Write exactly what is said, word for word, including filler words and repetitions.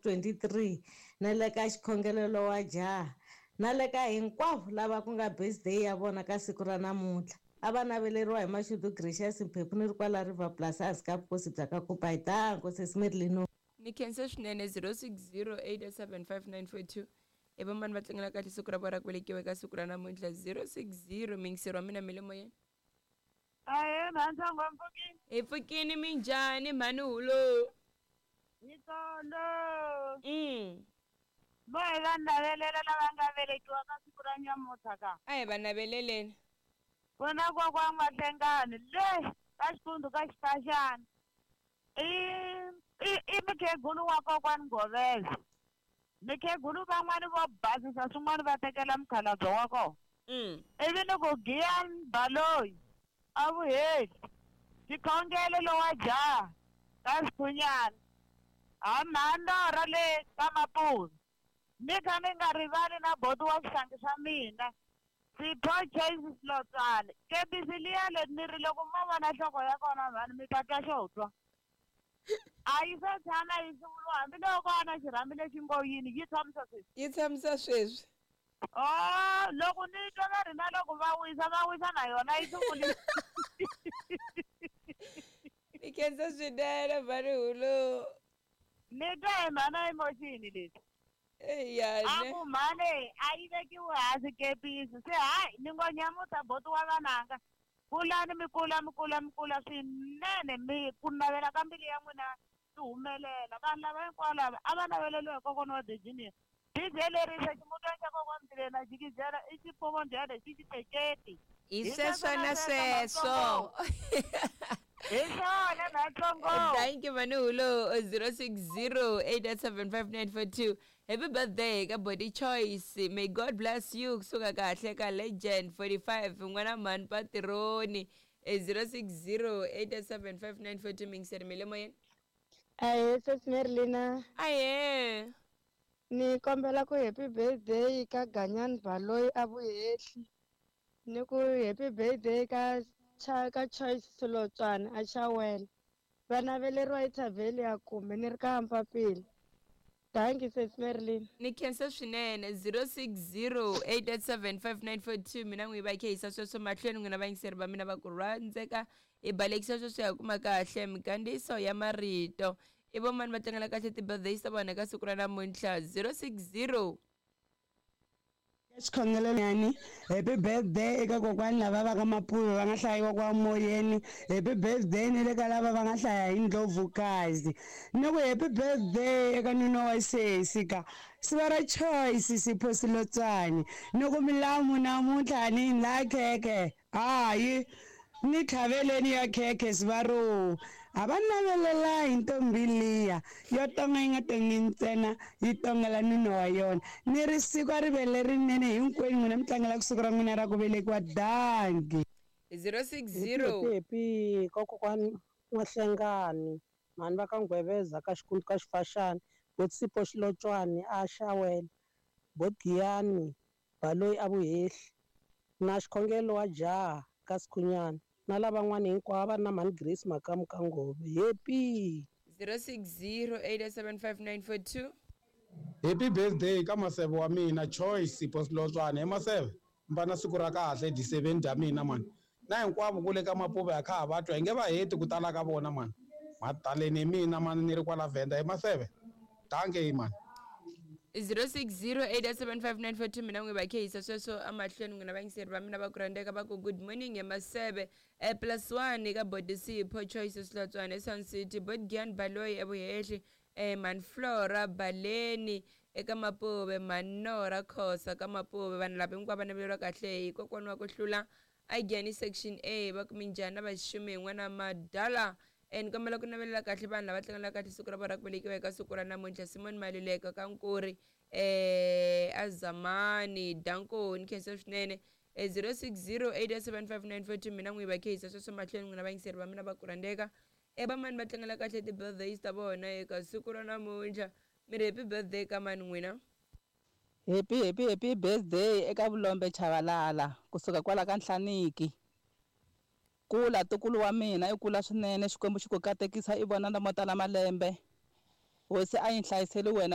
twenty-three na le ka xikhongelelo wa jaha na le ka hinkwavo lava ku nga birthday ya vona ka siku ra namuntlha a va naveleriwa hi Mashudu Gracious Mphephu ni ri kwala River Plus hansi ka vukosi bya ka Kupayitango Sesimerilino ni khensa swinene zero six zero eight seven five nine four two i vamani va tlangela kahle siku ra vona ra ku velekiwa eka siku ra namuntlha zero six zero mingiseri wa mina mi le moyeni Aye Mhantsongo Mpfukini. Hi pfukini minjhani mhani hulo? Yitolo. Mm. Boy va navelela lava nga velekiwa ka siku ra nyamutlha ka. A hi va naveleleni. Kona kokwa Mahlengani le ka xifundu ka Xiphaxani. I i i mikhegulu wa kokwani Govela. Mikhegulu van'wani vo basisa swin'wani va tekela mukhalabye wa kona. Mm. Ivi ni ku Giyani Baloyi. Avuheli xikhongelelo wa jaha ka Sikhunyana a Mhandora le ka Mapuzu ni kha ni nga rivali na boti wa swihlangi swa mina Sipho Chase Slotsane kebisi liya leti ni ri loko ma vona nhloko ya kona vanhu mi tatwa xo twa a yi se tshama yi sunguriwa hambi loko a na xirhambi lexi ngo yini yi tshamisa sweswi yi tshamisa sweswi oh loko ni twa va ri na loko va wisa va wisa na yona yi sunguli ni khensa swinene mhani hulo ni twa hi mhana emoxini leti eyane a ku mhane a yi vekiwe hansi kepisi se hayi ni ngo nyamutlha boti wa vananga kulani mi kula mi kula mi kula swinene mi ku navela ka mbilu ya n'wina swi humelela vanhu lava hinkwavo lava a va naveleliwe hi kokwana wa Virginia dj lerisa ximutwana xa kokwana Mbilena Jikijela i xipovondyela xi xiteketi hi sweswo na sweswo hi swona Mhantsongo. thank you mhani hulo zero six zero eight seven five nine four two happy birthday ka Body Choice may God bless you kusuka kahle ka Legend forty-five n'wana mhani Patironi zero six zero eight seven five nine four two mingiseri mi le moyeni aye Sesimerilina aye ni kombela ku happy birthday ka Ganyani Baloyi Avuheli ni ku happy birthday ka cha ka Choice Slotsane a Chawela va naveleriwa hi Thavheli ya kumbe ni ri ka Mpapila thank you Sesimerilina ni khensa swinene zero six zero eight seven five nine four two mina n'wi va khehisa sweswo mahlweni n'wina vayingiseri va mina va ku rhandzeka i balekisa sweswo ya kuma kahle mikandziyiso ya marito i vo mani va tlangela kahle ti-birthdays ta vona ka siku ra namuntlha zero six zero xikhongelelani happy birthday eka kokwani lava va ka Mapuve va nga hlayiwa kwa moyeni happy birthday ni le ka lava va nga hlaya hi Ndlovukazi ni ku happy birthday eka nuna wa sesi ka siva ra Choice Sipho Slotsane ni ku milamu namuntlha ni la kheke hayi ni tlhaveleni ya kheke siva ro a va navelela hi ntombi liya yo tonga yi nga tongi ntsena yi tongela nuna wa yona ni ri siku a rivele rinene hinkwenu n'wina mi tlangela ku siku ra n'wina ra ku velekiwa dangi zero six zero happy kokwani Mahlengani mhani va ka Ngweveza ka xikundu ka Xiphaxani boti Sipho Slotsane a Xawela boti Giyani Baloyi Avuheli na xikhongelo wa jaha ka Sikhunyana na lavan'wana hinkwavo va na mhani Grace Makamu ka Ngove happy zero six zero eight seven five nine four two happy birthday ka maseve wa mina Choice Sipho Slotsane hi maseve mba na siku ra kahle di seven ta mina mani na hinkwavo kule ka Mapuve ya kha va twa hi nge va heti ku tala ka vona mani mataleni mina mani ni ri kwala Venda hi maseve danke mani zero six zero eight seven five nine four two mina n'wi va khehisa sweswo amahlweni n'wina vayingiseri va mina va ku rhandzeka va ku good morning hi maseve e plus one ka Body Sipho Choice Slotsane Sun City boti Giyani Baloyi Avuheli e man Flora Baleni eka Mapuve Manora Khosa ka Mapuve vanhu lava hinkwavo va naveleriwa kahle hi kokwani wa ku hlula a Giyani section A va ku minjhani na vaxixumi hi n'wana Madala and kombela ku navelela kahle vanhu lava tlangela kahle siku ra vona ra ku velekiwa eka siku ra namuntlha Simon Maluleka ka Nkuri eh Azamani Danko ni khensa swinene zero six zero eight seven five nine four two mina n'wi va khehisa sweswo mahlweni n'wina vayingiseri va mina va ku rhandzeka e va mani va tlangela kahle ti-birthdays ta vona eka siku ra namuntlha mi ri happy birthday ka mani n'wina happy happy happy birthday eka Vulombe Chavalala kusuka kwala ka Nhlaniki kula tukulu wa mina i kula swinene xikwembu xi ku katekisa i vona na mo tala malembe hosi a yi hlayiseli wena